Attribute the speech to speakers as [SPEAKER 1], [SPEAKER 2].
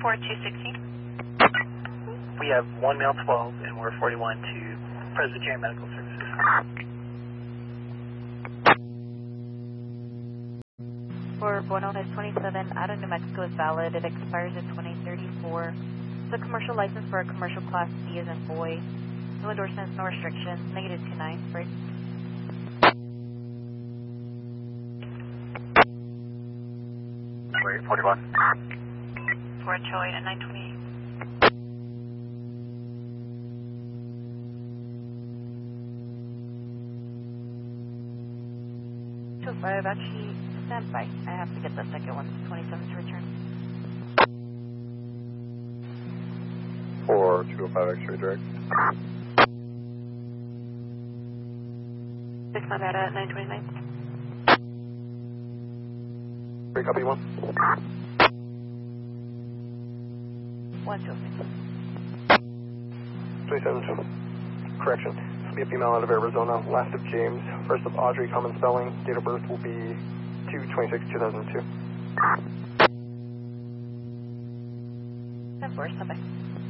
[SPEAKER 1] 4216. We have 1 male 12 and we're 41 to Presbyterian Medical Services.
[SPEAKER 2] For Buenones 27 out of New Mexico is valid. It expires in 2034. The commercial license for a commercial class C is in boy. No endorsements, no restrictions. Negative 29. Break.
[SPEAKER 1] Wait, 41.
[SPEAKER 2] For Troy at 928. 205, actually, stand by. I have to get the second one, 27 to return.
[SPEAKER 3] For 205 X-ray direct.
[SPEAKER 2] 6 Nevada at 929.
[SPEAKER 3] Great, copy 1.
[SPEAKER 2] 126.
[SPEAKER 3] 27, correction. This will be a female out of Arizona, last of James, first of Audrey, common spelling, date of birth will be 2/26/2002.
[SPEAKER 2] 10-4, stand by.